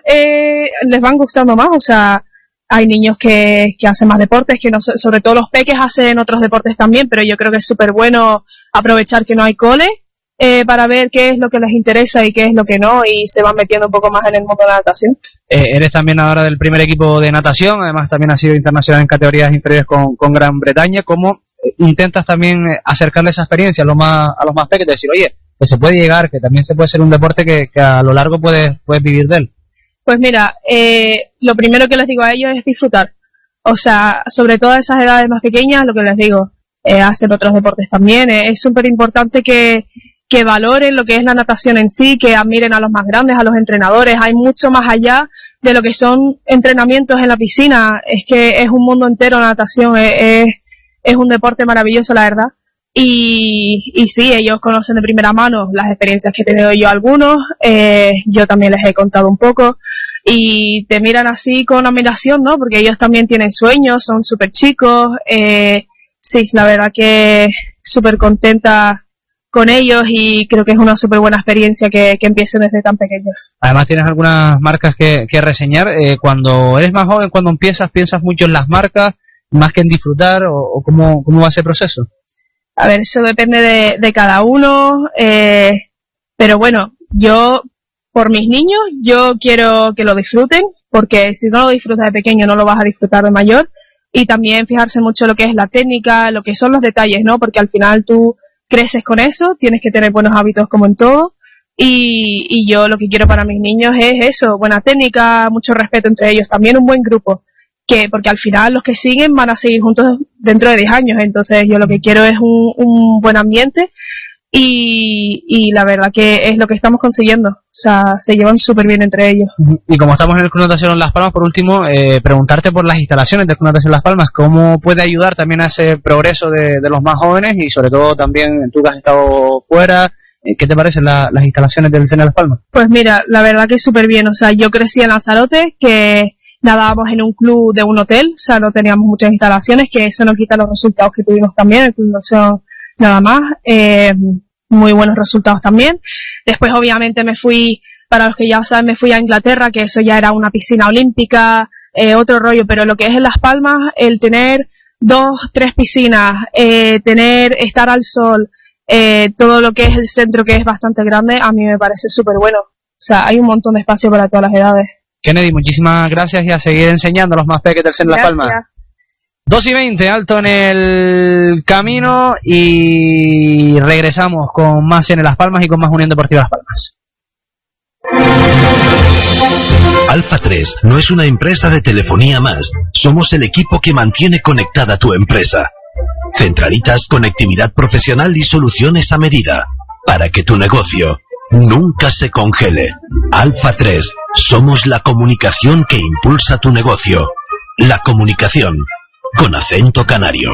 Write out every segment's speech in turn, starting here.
les van gustando más, o sea, hay niños que hacen más deportes, que no, sobre todo los peques hacen otros deportes también, pero yo creo que es súper bueno aprovechar que no hay cole para ver qué es lo que les interesa y qué es lo que no, y se van metiendo un poco más en el mundo de la natación. Eres también ahora del primer equipo de natación, además también has sido internacional en categorías inferiores con Gran Bretaña. ¿Cómo intentas también acercarle esa experiencia a los más pequeños? Decir, oye, que se puede llegar, que también se puede ser un deporte que a lo largo puedes vivir de él. Pues mira, lo primero que les digo a ellos es disfrutar. O sea, sobre todo a esas edades más pequeñas, lo que les digo, hacer otros deportes también. Es súper importante que valoren lo que es la natación en sí, que admiren a los más grandes, a los entrenadores. Hay mucho más allá de lo que son entrenamientos en la piscina. Es que es un mundo entero la natación, es un deporte maravilloso, la verdad. Y sí, ellos conocen de primera mano las experiencias que he tenido yo algunos, yo también les he contado un poco, y te miran así con admiración, ¿no? Porque ellos también tienen sueños, son súper chicos, sí, la verdad que súper contenta con ellos y creo que es una súper buena experiencia que empiecen desde tan pequeños. Además tienes algunas marcas que reseñar. Cuando eres más joven, cuando empiezas, ¿piensas mucho en las marcas, más que en disfrutar, o cómo va ese proceso? A ver, eso depende de cada uno, pero bueno, yo, por mis niños, yo quiero que lo disfruten, porque si no lo disfrutas de pequeño no lo vas a disfrutar de mayor, y también fijarse mucho en lo que es la técnica, lo que son los detalles, ¿no? Porque al final tú creces con eso, tienes que tener buenos hábitos como en todo, y yo lo que quiero para mis niños es eso, buena técnica, mucho respeto entre ellos, también un buen grupo. Porque al final los que siguen van a seguir juntos dentro de 10 años, entonces yo lo que quiero es un buen ambiente y la verdad que es lo que estamos consiguiendo, o sea, se llevan súper bien entre ellos. Y como estamos en el Club Natación Las Palmas, por último, preguntarte por las instalaciones del Club Natación Las Palmas, ¿cómo puede ayudar también a ese progreso de los más jóvenes y sobre todo también tú que has estado fuera? ¿Qué te parecen las instalaciones del CN Las Palmas? Pues mira, la verdad que súper bien, o sea, yo crecí en Lanzarote, que nadábamos en un club de un hotel, o sea, no teníamos muchas instalaciones, que eso no quita los resultados que tuvimos también, el club no son nada más, muy buenos resultados también. Después obviamente me fui, para los que ya saben, me fui a Inglaterra, que eso ya era una piscina olímpica, otro rollo, pero lo que es en Las Palmas, el tener 2, 3 piscinas, estar al sol, todo lo que es el centro, que es bastante grande, a mí me parece súper bueno, o sea, hay un montón de espacio para todas las edades. Kennedy, muchísimas gracias y a seguir enseñando a los más pequeños del CN Las Palmas. 2:20, alto en el camino y regresamos con más CN Las Palmas y con más Unión Deportiva Las Palmas. Alfa 3 no es una empresa de telefonía más. Somos el equipo que mantiene conectada tu empresa. Centralitas, conectividad profesional y soluciones a medida para que tu negocio nunca se congele. Alfa 3, somos la comunicación que impulsa tu negocio. La comunicación, con acento canario.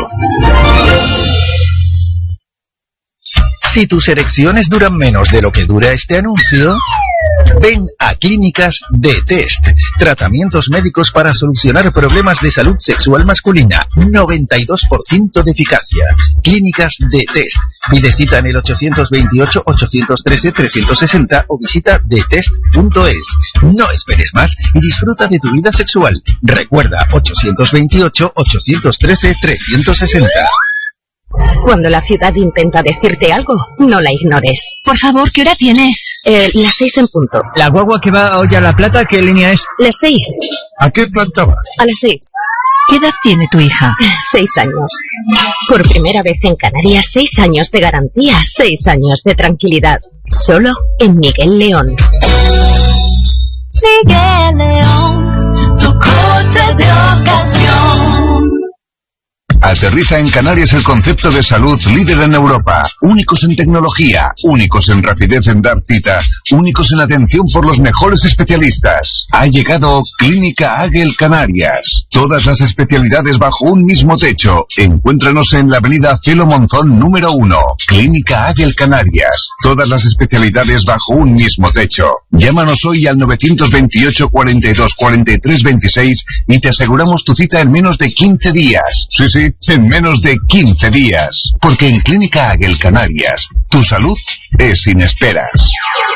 Si tus erecciones duran menos de lo que dura este anuncio, ven a Clínicas de Test. Tratamientos médicos para solucionar problemas de salud sexual masculina. 92% de eficacia. Clínicas de Test. Pide cita en el 828-813-360 o visita detest.es. No esperes más y disfruta de tu vida sexual. Recuerda, 828-813-360. Cuando la ciudad intenta decirte algo, no la ignores. Por favor, ¿qué hora tienes? Las 6 en punto. La guagua que va a Olla La Plata, ¿qué línea es? Las 6. ¿A qué planta va? A las 6. ¿Qué edad tiene tu hija? 6 años. Por primera vez en Canarias, 6 años de garantía, 6 años de tranquilidad. Solo en Miguel León. Miguel León, tu coche de ocasión. Aterriza en Canarias el concepto de salud líder en Europa. Únicos en tecnología, únicos en rapidez en dar cita, únicos en atención por los mejores especialistas. Ha llegado Clínica Águel Canarias. Todas las especialidades bajo un mismo techo. Encuéntranos en la avenida Celo Monzón número 1. Clínica Águel Canarias. Todas las especialidades bajo un mismo techo. Llámanos hoy al 928 42 43 26 y te aseguramos tu cita en menos de 15 días. Sí, en menos de 15 días. Porque en Clínica Águel Canarias, tu salud es sin esperas.